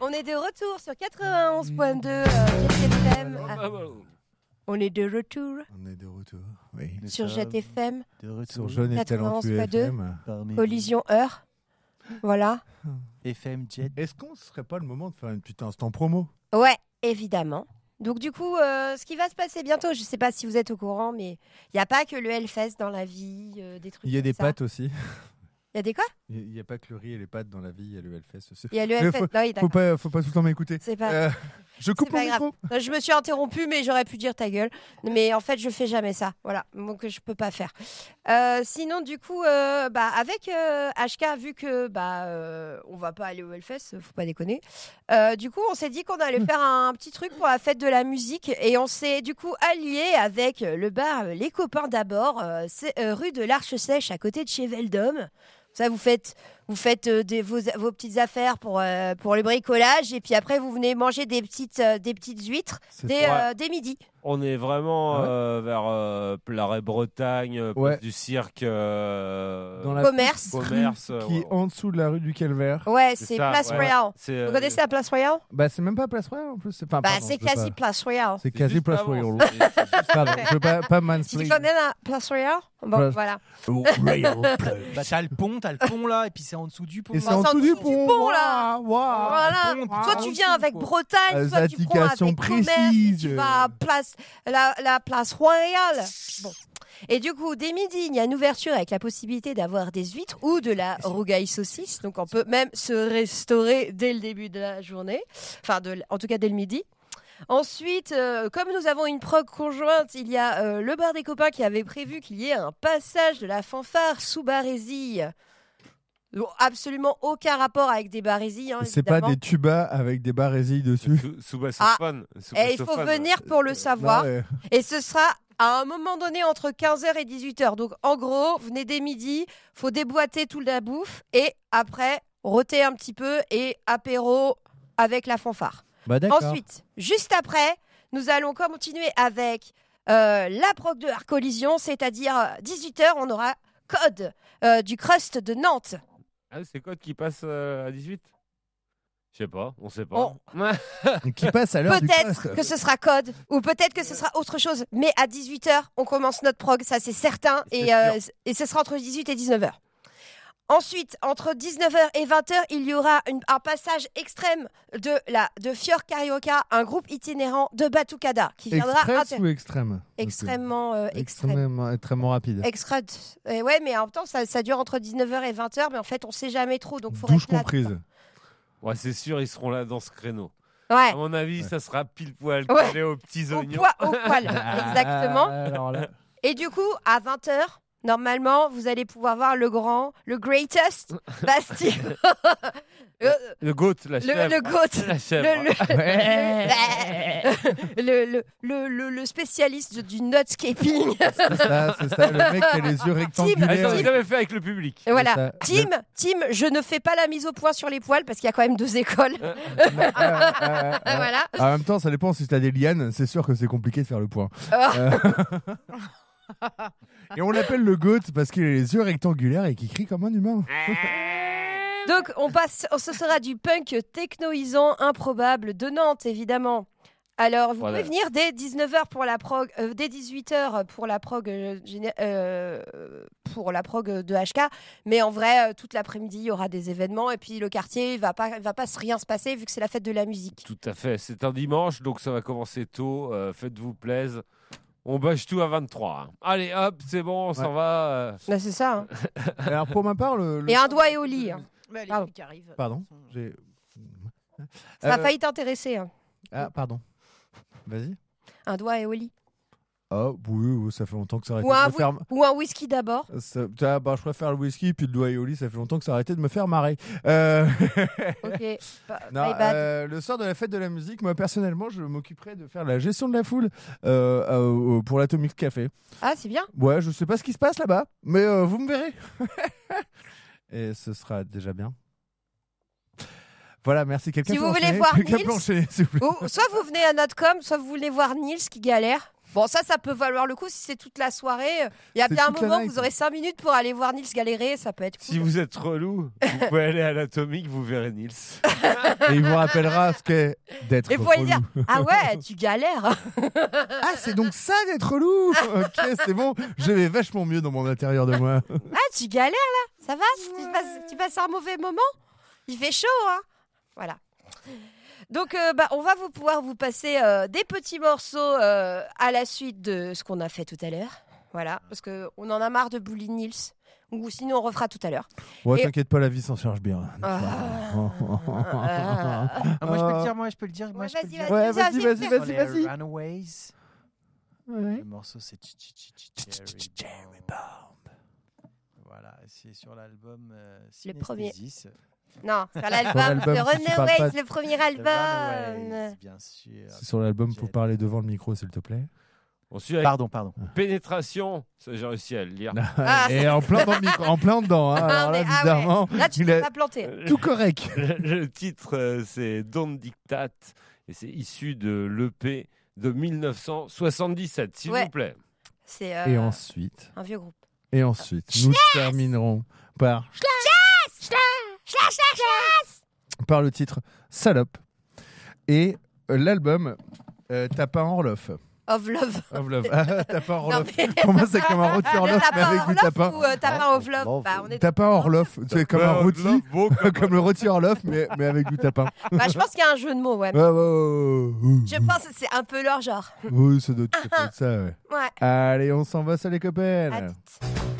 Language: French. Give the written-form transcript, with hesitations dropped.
On est de retour sur 91.2 GTFM. On est de retour. On est de retour, oui. Sur GTFM. De retour sur Jeune et Talentueux 91.2. FM. Collision Heure. Voilà. FM Jet. Est-ce qu'on ne serait pas le moment de faire une petite instant promo? Ouais, évidemment. Donc du coup, ce qui va se passer bientôt, je ne sais pas si vous êtes au courant, mais il n'y a pas que le Hellfest dans la vie, des trucs. Il y a comme des ça. pâtes aussi. Il y a des quoi? Il n'y a pas que le riz et les pâtes dans la vie, il y a le Hellfest aussi. Il y a le Mais Hellfest. Non, oui, faut d'accord. pas tout le temps m'écouter. C'est pas. Je coupe C'est mon pas grave. micro. Je me suis interrompue, mais j'aurais pu dire ta gueule. Mais en fait, je fais jamais ça. Voilà, donc je peux pas faire. Sinon, du coup, avec HK, vu que on va pas aller au Hellfest, faut pas déconner. Du coup, on s'est dit qu'on allait faire un petit truc pour la fête de la musique, et on s'est du coup allié avec le bar Les Copains d'abord, rue de l'Arche Sèche, à côté de chez Veldom. Ça, vous faites vos petites affaires pour le bricolage, et puis après vous venez manger des petites huîtres dès midi. On est vraiment vers Plaret Bretagne, Ouais. place du cirque, Dans la Commerce. commerce. qui est en dessous de la rue du Calvaire. Ouais, C'est c'est ça, Place ouais. Royale. C'est, Vous connaissez la Place Royale? Bah, c'est même pas Place Royale en plus. C'est C'est quasi Place Royale. C'est quasi juste Place avant, Royale. c'est- Pardon, je veux pas Tu mansplain. connais la Place Royale? Bon, Place- voilà. Bah, t'as le pont là, et puis c'est en dessous du pont. Et c'est Bah, en c'est dessous du pont. pont, là. Waouh. Voilà. pont, Soit en tu dessous, viens avec quoi. Bretagne, soit tu prends avec Indication Commerce, et précise. tu vas à la Place Royale. Bon. Et du coup, dès midi, il y a une ouverture avec la possibilité d'avoir des huîtres ou de la rougaille saucisse. Donc, on peut même se restaurer dès le début de la journée. Enfin, en tout cas, dès le midi. Ensuite, comme nous avons une prog conjointe, il y a le bar des copains qui avait prévu qu'il y ait un passage de la fanfare sous Barésie. Donc, absolument aucun rapport avec des barésilles, hein, C'est pas évidemment. des tubas avec des barésilles dessus. Sous bassophone. Et il faut venir pour le savoir. Non, ouais. Et ce sera à un moment donné entre 15h et 18h. Donc, en gros, venez dès midi, faut déboîter toute la bouffe et après, rôter un petit peu et apéro avec la fanfare. Bah d'accord. Ensuite, juste après, nous allons continuer avec la prog de Art Collision, c'est-à-dire 18h, on aura Code du Crust de Nantes. Ah, c'est quoi qui passe à 18? Je sais pas, on sait pas. Qui passe à l'heure du Peut-être crust. que ce sera Code, ou peut-être que ce sera autre chose, mais à 18h, on commence notre prog, ça c'est certain, C'est et ce sera entre 18 et 19h. Ensuite, entre 19h et 20h, il y aura un passage extrême de Fior Carioca, un groupe itinérant de Batucada, qui viendra Express ou extrême? extrêmement extrême. Extrêmement rapide. Ouais, mais en même temps, ça dure entre 19h et 20h, mais en fait, on sait jamais trop, donc faut Douche rester là. comprise. Ouais, c'est sûr, ils seront là dans ce créneau. Ouais, À mon avis, ça sera pile poil Ouais. collé aux petits au oignons. poil, exactement. Alors là. Et du coup, à 20h, normalement, vous allez pouvoir voir le greatest Bastille. Le goat, la chèvre. le goat. La chèvre. Le spécialiste du nutscaping. C'est ça, le mec qui a les yeux Ah, rectangulaires. j'en ai jamais fait avec le public. Et voilà. ça. Tim, je ne fais pas la mise au point sur les poils parce qu'il y a quand même 2 écoles. Voilà. En même temps, ça dépend si t'as des lianes, c'est sûr que c'est compliqué de faire le point. Et on l'appelle le goat parce qu'il a les yeux rectangulaires et qu'il crie comme un humain. Donc, ce sera du punk technoisant improbable de Nantes, évidemment. Alors, vous Voilà. pouvez venir dès 19h pour la prog, dès 18h pour la prog, de HK. Mais en vrai, toute l'après-midi, il y aura des événements. Et puis, le quartier, il va pas rien se passer vu que c'est la fête de la musique. Tout à fait. C'est un dimanche, donc ça va commencer tôt. Faites-vous plaisir. On bâche tout à 23. Hein. Allez, hop, c'est bon, on s'en va. Là, c'est ça. Hein. Alors pour ma part, Et un doigt est au lit. Hein. Les Pardon. flics arrivent. Pardon, j'ai. Ça a failli t'intéresser. Hein. Ah, pardon. Vas-y. Un doigt est au lit. Oh, oui, ça fait longtemps que ça arrête Ou de un, me faire. ou un whisky d'abord. Je préfère le whisky, puis le doigt et au lit, ça fait longtemps que ça a arrêté de me faire marrer. Ok. Non, My bad. le soir de la fête de la musique, moi personnellement, je m'occuperai de faire la gestion de la foule pour l'Atomic Café. Ah, c'est bien. Ouais, je sais pas ce qui se passe là-bas, mais vous me verrez. Et ce sera déjà bien. Voilà, merci. Quelqu'un Si peut vous voulez enchaîner voir Quelqu'un Nils, peut enchaîner, s'il vous plaît. Soit vous venez à notre com, soit vous voulez voir Nils qui galère. Bon, ça peut valoir le coup si c'est toute la soirée. Il y a C'est bien un toute la moment où night. vous aurez 5 minutes pour aller voir Nils galérer, ça peut être cool. Si vous êtes relou, vous pouvez aller à l'Atomique, vous verrez Nils. Et il vous rappellera ce qu'est d'être Et vous allez dire, relou. ah ouais, tu galères. Ah, c'est donc ça d'être relou. Ok, c'est bon. Je vais vachement mieux dans mon intérieur de moi. Ah, tu galères là, ça va tu passes un mauvais moment. Il fait chaud, hein. Voilà. Donc, on va pouvoir vous passer des petits morceaux à la suite de ce qu'on a fait tout à l'heure. Voilà, parce qu'on en a marre de bully Nils. Ou sinon, on refera tout à l'heure. Ouais, Et- t'inquiète pas, la vie s'en charge bien. Ah, moi, je peux le dire, moi, je peux le dire. Ouais, je peux le dire. Ouais, vas-y, vas-y, Sur vas-y, les vas-y. Runaways. Ouais. Le morceau, c'est Cherry Bomb. Voilà, c'est sur l'album Le premier. Synesthésis. Non, sur Sur l'album l'album, de si tu parles Runaways, pas- le premier The album. Runaways, bien sûr. C'est sur l'album, faut parler devant le micro, s'il te plaît. Ensuite, avec Pardon. pénétration, ça j'ai réussi à le lire. Ah, Et en plein dans le micro, en plein dedans. Hein. Alors là, mais- ah bizarrement, ouais. Là, tu il t'es est pas planté. tout correct. Le titre, c'est Don't Dictate, et c'est issu de l'EP de 1977, s'il Ouais. vous plaît. C'est Et ensuite, un vieux groupe. nous terminerons par le titre Salope et l'album Tapin Orloff. Of Love. Of Love. Ah, Tapin Non, Orloff. mais- Pour moi, c'est comme un rôti Le Orloff, mais tapin avec du Orloff tapin. ou tapin of Love. Bah, on est... Tapin Orloff, c'est comme un rôti, Beau comme le rôti Orloff, mais avec du tapin. Bah, je pense qu'il y a un jeu de mots, ouais. Ouais, ouais, ouais. Je pense que c'est un peu leur genre. Oui, ça doit tout à fait être ça, ouais. Ouais. Allez, on s'en va, ça les À copains. toutes.